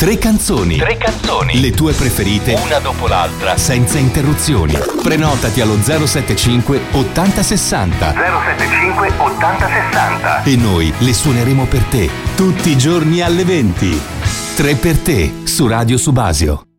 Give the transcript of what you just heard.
Tre canzoni. Le tue preferite, una dopo l'altra, senza interruzioni. Prenotati allo 075 80 60. 075 80 60. E noi le suoneremo per te tutti i giorni alle 20. Tre per te su Radio Subasio.